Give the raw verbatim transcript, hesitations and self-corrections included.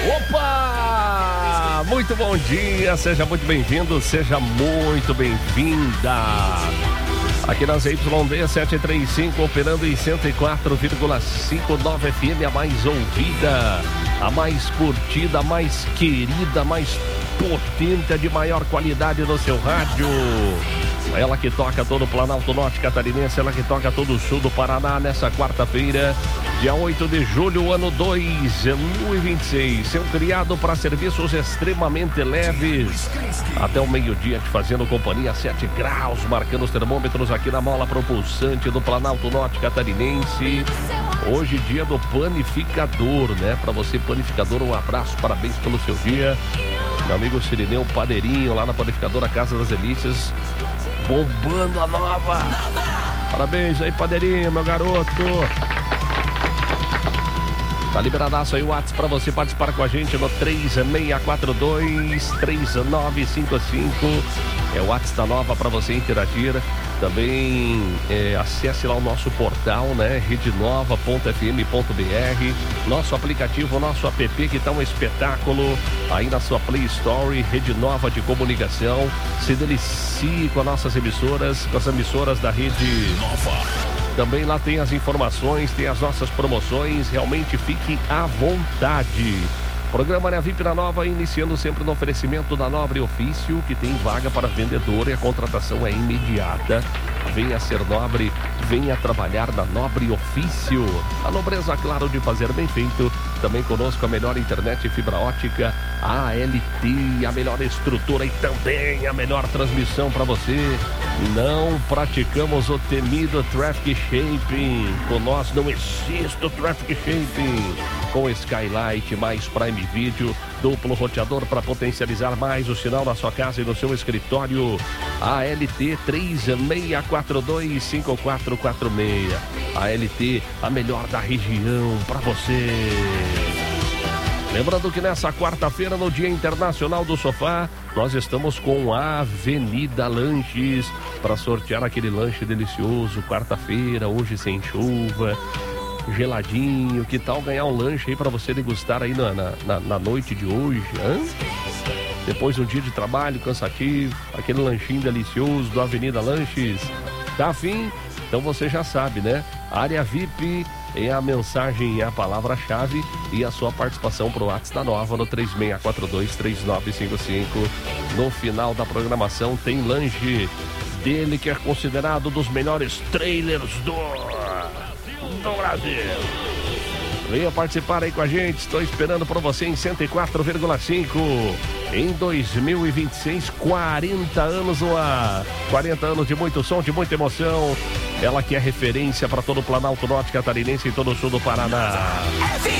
Opa! Muito bom dia, seja muito bem-vindo, seja muito bem-vinda. Aqui nas Y D setecentos e trinta e cinco, operando em cento e quatro vírgula cinco nove F M, a mais ouvida, a mais curtida, a mais querida, a mais potente, a de maior qualidade no seu rádio. Ela que toca todo o Planalto Norte Catarinense, ela que toca todo o sul do Paraná nessa quarta-feira, dia oito de julho, ano dois mil e vinte e seis. Seu criado para serviços extremamente leves. Até o meio-dia te fazendo companhia, sete graus, marcando os termômetros aqui na mola propulsante do Planalto Norte Catarinense. Hoje, dia do panificador, né? Para você, panificador, um abraço, parabéns pelo seu dia. Meu amigo Sirineu Padeirinho, lá na panificadora Casa das Delícias, bombando a nova. Parabéns aí, Padeirinho, meu garoto. Tá liberadaço aí o WhatsApp pra você participar com a gente no três seis quatro dois, três nove cinco cinco. É o WhatsApp da Nova pra você interagir. Também é, acesse lá o nosso portal, né? rede nova ponto f m ponto b r. Nosso aplicativo, nosso app que tá um espetáculo aí na sua Play Store, Rede Nova de Comunicação. Se delicie com as nossas emissoras, com as emissoras da Rede Nova. Também lá tem as informações, tem as nossas promoções, realmente fique à vontade. Programa Área V I P na Nova, iniciando sempre no oferecimento da Nobre Ofício, que tem vaga para vendedor e a contratação é imediata. Venha ser nobre, venha trabalhar na Nobre Ofício. A nobreza, claro, de fazer bem feito. Também conosco a melhor internet e fibra ótica, a ALT, a melhor estrutura e também a melhor transmissão para você. Não praticamos o temido Traffic Shaping. Com nós não existe o Traffic Shaping. Com Skylight mais Prime Video, duplo roteador para potencializar mais o sinal na sua casa e no seu escritório. A L T três seis quatro dois cinco quatro quatro seis. A L T, a melhor da região para você. Lembrando que nessa quarta-feira, no Dia Internacional do Sofá, nós estamos com a Avenida Lanches para sortear aquele lanche delicioso. Quarta-feira, hoje sem chuva, geladinho. Que tal ganhar um lanche aí para você degustar aí na, na, na noite de hoje, hein? Depois de um dia de trabalho cansativo, aquele lanchinho delicioso do Avenida Lanches. Tá afim? Então você já sabe, né? Área V I P é a mensagem, é a palavra-chave e a sua participação pro WhatsApp da Nova no três seis quatro dois, três nove cinco cinco. No final da programação tem lanche dele, que é considerado um dos melhores trailers do, do Brasil. Venha participar aí com a gente, estou esperando por você em cento e quatro vírgula cinco. Em dois mil e vinte e seis, quarenta anos no ar. quarenta anos de muito som, de muita emoção. Ela que é referência para todo o Planalto Norte Catarinense e todo o sul do Paraná.